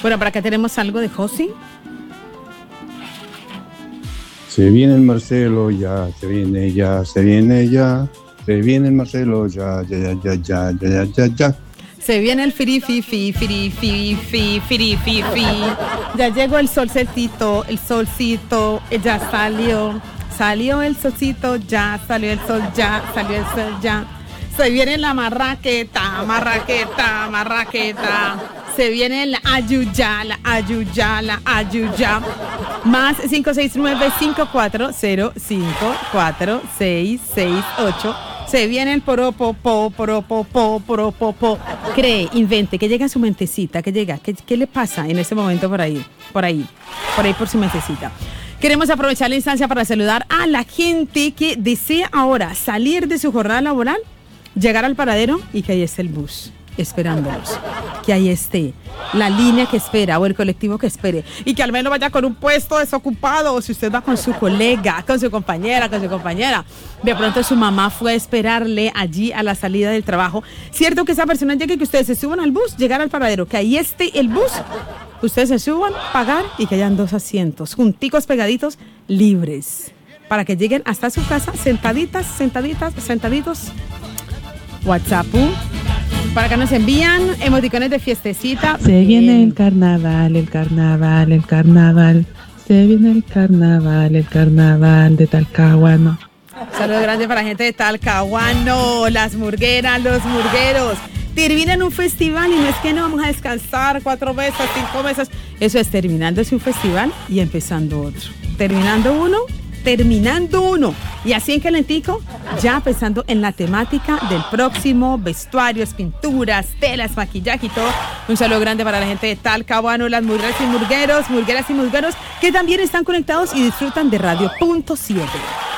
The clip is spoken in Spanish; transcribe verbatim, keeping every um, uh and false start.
Bueno, para acá tenemos algo de Josi. Se viene el Marcelo ya, se viene ya, se viene ya, se viene el Marcelo ya, ya, ya, ya, ya, ya, ya, ya. Se viene el firi, fi, fi, firi, fi, fi, firi, fi, fi. Ya llegó el solcito, el solcito, ya salió. Salió el solcito, ya salió el sol, ya salió el sol, ya. Se viene la marraqueta, marraqueta, marraqueta. Se viene la ayuya, la ayuya, la ayuya. Más cinco seis nueve, cinco cuatro cero, cinco cuatro seis seis ocho. Se viene el poropopo, poropopo, poropopo. Cree, invente, que llega a su mentecita, que llega. ¿Qué, qué le pasa en ese momento por ahí? Por ahí, por ahí por su mentecita. Queremos aprovechar la instancia para saludar a la gente que desea ahora salir de su jornada laboral, llegar al paradero y que ahí esté el bus esperándolos, que ahí esté la línea que espera o el colectivo que espere y que al menos vaya con un puesto desocupado, o si usted va con su colega, con su compañera, con su compañera, de pronto su mamá fue a esperarle allí a la salida del trabajo. Cierto que esa persona llegue, que ustedes se suban al bus, llegar al paradero, que ahí esté el bus, ustedes se suban, pagar y que hayan dos asientos, junticos, pegaditos, libres, para que lleguen hasta su casa sentaditas, sentaditas, sentaditos. WhatsApp, para que nos envían emoticones de fiestecita. Se viene el carnaval, el carnaval, el carnaval. Se viene el carnaval, el carnaval de Talcahuano. Saludos grandes para la gente de Talcahuano, las murgueras, los murgueros. Terminan un festival y no es que no vamos a descansar cuatro meses, cinco meses. Eso es terminándose un festival y empezando otro. Terminando uno, terminando uno. Y así en calentico, ya pensando en la temática del próximo, vestuarios, pinturas, telas, maquillaje y todo. Un saludo grande para la gente de Talcahuano, las murgueras y murgueros, murgueras y murgueros, que también están conectados y disfrutan de Radio Punto siete.